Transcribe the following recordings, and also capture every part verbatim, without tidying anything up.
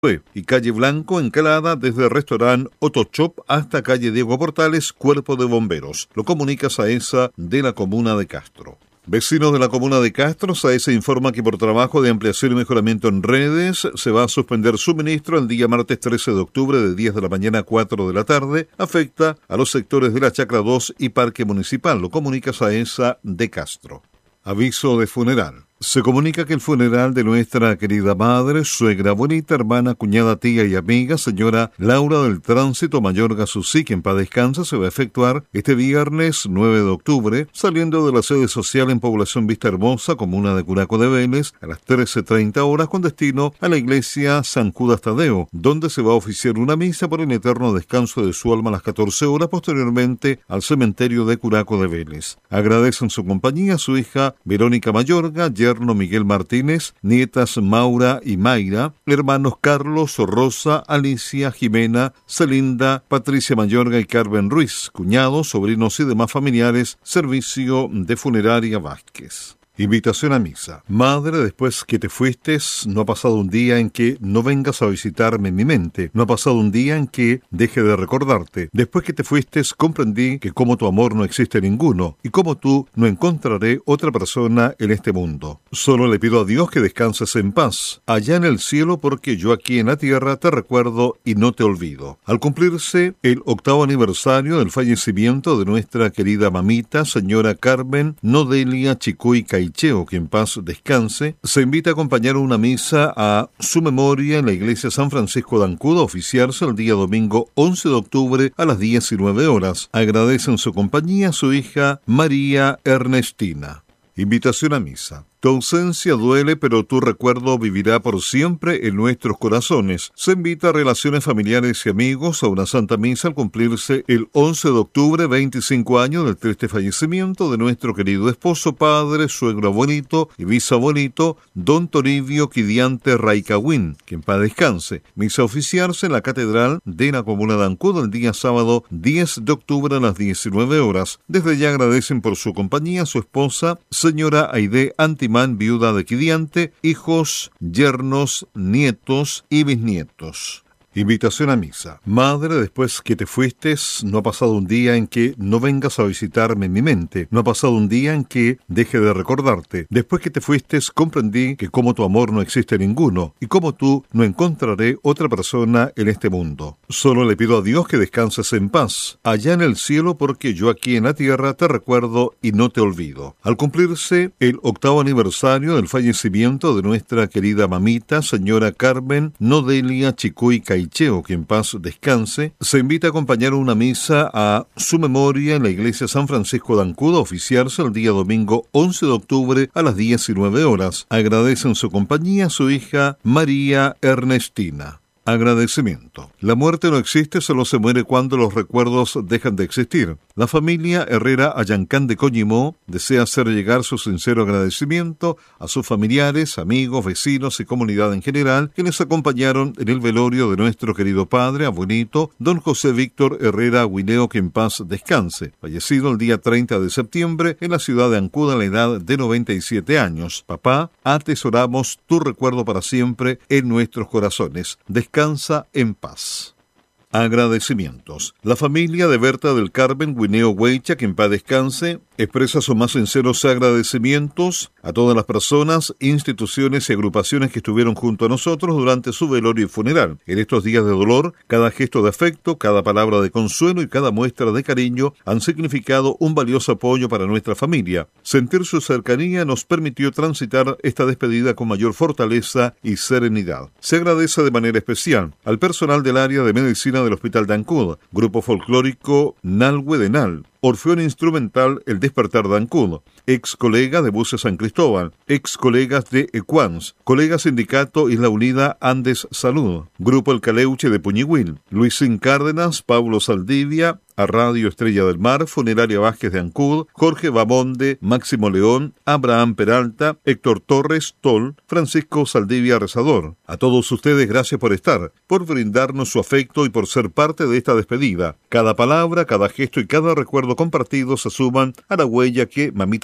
y calle Blanco, Encalada, desde el restaurante Otochop hasta calle Diego Portales, Cuerpo de Bomberos. Lo comunica SAESA de la comuna de Castro. Vecinos de la comuna de Castro, SAESA informa que por trabajo de ampliación y mejoramiento en redes se va a suspender suministro el día martes trece de octubre de diez de la mañana a cuatro de la tarde. Afecta a los sectores de la Chacra dos y Parque Municipal. Lo comunica SAESA de Castro. Aviso de funeral. Se comunica que el funeral de nuestra querida madre, suegra, abuelita, hermana, cuñada, tía y amiga, señora Laura del Tránsito Mayorga Susí, que en paz descansa, se va a efectuar este viernes nueve de octubre, saliendo de la sede social en Población Vista Hermosa, comuna de Curaco de Vélez, a las trece treinta horas, con destino a la iglesia San Judas Tadeo, donde se va a oficiar una misa por el eterno descanso de su alma a las catorce horas, posteriormente al cementerio de Curaco de Vélez. Agradecen su compañía su hija Verónica Mayorga, yerno Miguel Martínez, nietas Maura y Mayra, hermanos Carlos, Rosa, Alicia, Jimena, Celinda, Patricia Mayorga y Carmen Ruiz, cuñados, sobrinos y demás familiares, servicio de funeraria Vázquez. Invitación a misa. Madre, después que te fuiste, no ha pasado un día en que no vengas a visitarme en mi mente. No ha pasado un día en que deje de recordarte. Después que te fuiste, comprendí que como tu amor no existe ninguno, y como tú no encontraré otra persona en este mundo. Solo le pido a Dios que descanses en paz, allá en el cielo, porque yo aquí en la tierra te recuerdo y no te olvido. Al cumplirse el octavo aniversario del fallecimiento de nuestra querida mamita, señora Carmen Nodelia Chicuy Caicheo, que en paz descanse, se invita a acompañar una misa a su memoria en la iglesia San Francisco de Ancudo, a oficiarse el día domingo once de octubre a las diecinueve horas. Agradecen su compañía su hija María Ernestina. Invitación a misa. Tu ausencia duele, pero tu recuerdo vivirá por siempre en nuestros corazones. Se invita a relaciones familiares y amigos a una santa misa al cumplirse el once de octubre, veinticinco años del triste fallecimiento de nuestro querido esposo, padre, suegro, abuelito y bisabuelito, don Toribio Quidiante Raicahuín, que en paz descanse. Misa a oficiarse en la catedral de la comuna de Ancudo el día sábado diez de octubre a las diecinueve horas. Desde ya agradecen por su compañía a su esposa, señora Aide Antimán, viuda de Quidiante, hijos, yernos, nietos y bisnietos. Invitación a misa. Madre, después que te fuiste, no ha pasado un día en que no vengas a visitarme en mi mente. No ha pasado un día en que deje de recordarte. Después que te fuiste, comprendí que como tu amor no existe ninguno, y como tú no encontraré otra persona en este mundo. Solo le pido a Dios que descanses en paz, allá en el cielo, porque yo aquí en la tierra te recuerdo y no te olvido. Al cumplirse el octavo aniversario del fallecimiento de nuestra querida mamita, señora Carmen Nodelia Chicuy Caicheo, que en paz descanse, se invita a acompañar una misa a su memoria en la iglesia San Francisco de Ancudo, a oficiarse el día domingo once de octubre a las diecinueve horas. Agradecen su compañía su hija María Ernestina. Agradecimiento. La muerte no existe, solo se muere cuando los recuerdos dejan de existir. La familia Herrera Ayancán de Coñimó desea hacer llegar su sincero agradecimiento a sus familiares, amigos, vecinos y comunidad en general que les acompañaron en el velorio de nuestro querido padre, abuelito, don José Víctor Herrera Huileo, que en paz descanse, fallecido el día treinta de septiembre en la ciudad de Ancudo a la edad de noventa y siete años. Papá, atesoramos tu recuerdo para siempre en nuestros corazones. Descansa en paz. Agradecimientos. La familia de Berta del Carmen Guineo Huecha, que en paz descanse, expresa sus más sinceros agradecimientos a todas las personas, instituciones y agrupaciones que estuvieron junto a nosotros durante su velorio y funeral. En estos días de dolor, cada gesto de afecto, cada palabra de consuelo y cada muestra de cariño han significado un valioso apoyo para nuestra familia. Sentir su cercanía nos permitió transitar esta despedida con mayor fortaleza y serenidad. Se agradece de manera especial al personal del área de medicina del Hospital de Ancudo, Grupo Folclórico Nalhue de Nal, Orfeón Instrumental El Despertar de Ancudo, ex colega de Buses San Cristóbal, ex colegas de Ecuans, colega sindicato Isla Unida Andes Salud, Grupo El Caleuche de Puñihuil, Luisín Cárdenas, Pablo Saldivia, a Radio Estrella del Mar, Funeraria Vázquez de Ancud, Jorge Bamonde, Máximo León, Abraham Peralta, Héctor Torres, Tol, Francisco Saldivia Rezador. A todos ustedes, gracias por estar, por brindarnos su afecto y por ser parte de esta despedida. Cada palabra, cada gesto y cada recuerdo compartido se suman a la huella que mamita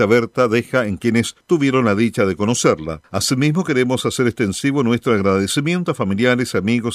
Berta deja en quienes tuvieron la dicha de conocerla. Asimismo, queremos hacer extensivo nuestro agradecimiento a familiares, amigos